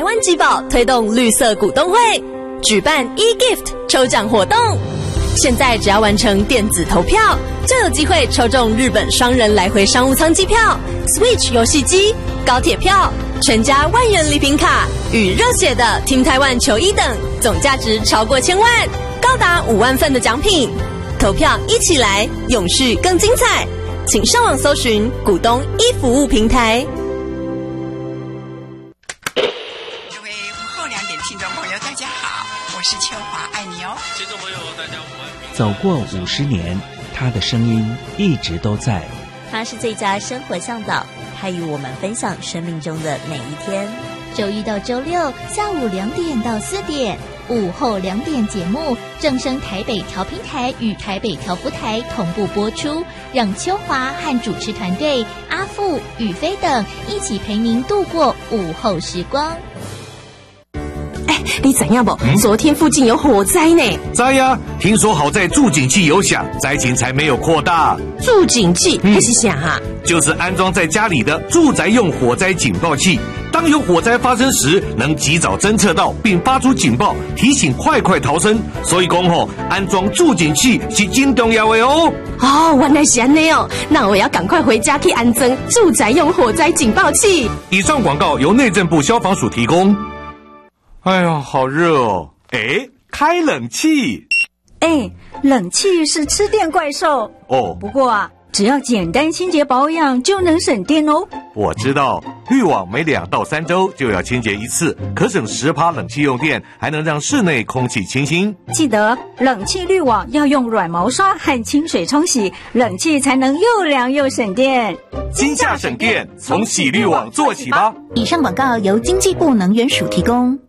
湾集宝推动绿色股东会，举办 e-gift 抽奖活动。现在只要完成电子投票，就有机会抽中日本双人来回商务舱机票、Switch 游戏机、高铁票、全家万元礼品卡与热血的 Team Taiwan 球衣等，总价值超过1000万，高达5万份的奖品。投票一起来，永续更精彩！请上网搜寻股东e服务平台。 各位午后2点听众朋友，大家好，我是秋华，爱你哦。 听众朋友，大家午安。 走过50年，他的声音一直都在。 他是最佳生活向导，他与我们分享生命中的每一天。 周一到周六下午2点到4点，午后2点节目正声台北调频台与台北调布台同步播出，让秋华和主持团队阿富、宇飞等一起陪您度过午后时光。 你怎样不？昨天附近有火灾呢。 灾呀！听说好在助警器有响，灾情才没有扩大。 助警器那是啥啊？ 就是安装在家里的住宅用火灾警报器。当有火灾发生时，能及早侦测到并发出警报，提醒快逃生。所以讲安装助警器是真重要的哦。 哦，原来是这样哦。那我要赶快回家去安装住宅用火灾警报器。 以上广告由内政部消防署提供。哎呀，好热哦！开冷气。 冷气是吃电怪兽哦。不过只要简单清洁保养就能省电哦。 我知道，滤网每2到3周就要清洁一次，可省10%冷气用电，还能让室内空气清新。 记得冷气滤网要用软毛刷和清水冲洗，冷气才能又凉又省电。 今夏省电，从洗滤网做起吧。 以上广告由经济部能源署提供。